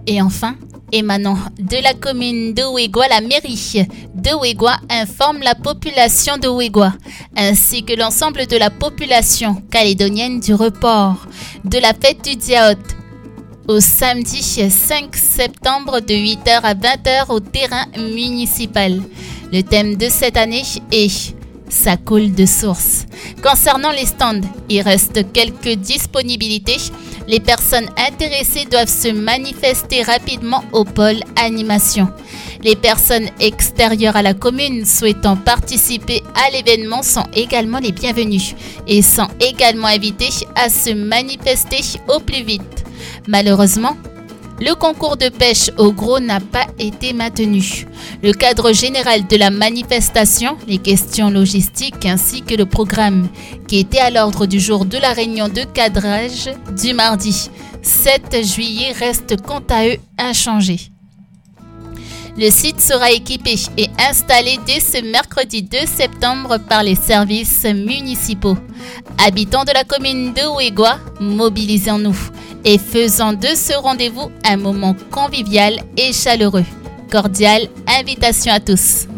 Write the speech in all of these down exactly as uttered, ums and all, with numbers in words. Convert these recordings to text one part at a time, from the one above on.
Et enfin, émanant de la commune de Ouégoua, la mairie de Ouégoua informe la population de Ouégoua ainsi que l'ensemble de la population calédonienne du report de la fête du Diaoth au samedi cinq septembre de huit heures à vingt heures au terrain municipal. Le thème de cette année est « Ça coule de source ». Concernant les stands, il reste quelques disponibilités. Les personnes intéressées doivent se manifester rapidement au pôle animation. Les personnes extérieures à la commune souhaitant participer à l'événement sont également les bienvenues et sont également invitées à se manifester au plus vite. Malheureusement, le concours de pêche au gros n'a pas été maintenu. Le cadre général de la manifestation, les questions logistiques ainsi que le programme qui était à l'ordre du jour de la réunion de cadrage du mardi sept juillet reste quant à eux inchangé. Le site sera équipé et installé dès ce mercredi deux septembre par les services municipaux. Habitants de la commune de Ouégoua, mobilisons-nous et faisons de ce rendez-vous un moment convivial et chaleureux. Cordiale invitation à tous.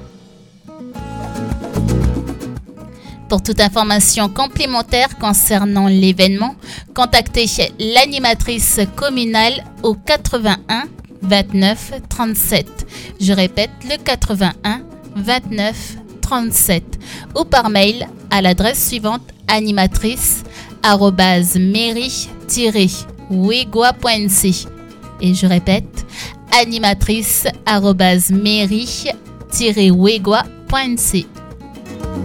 Pour toute information complémentaire concernant l'événement, contactez l'animatrice communale au quatre-vingt-un vingt-neuf trente-sept. Je répète, le quatre-vingt-un vingt-neuf trente-sept ou par mail à l'adresse suivante animatrice arobase mairie tiret ouégoua point n c. Et je répète, animatrice arobase mairie tiret ouégoua point n c.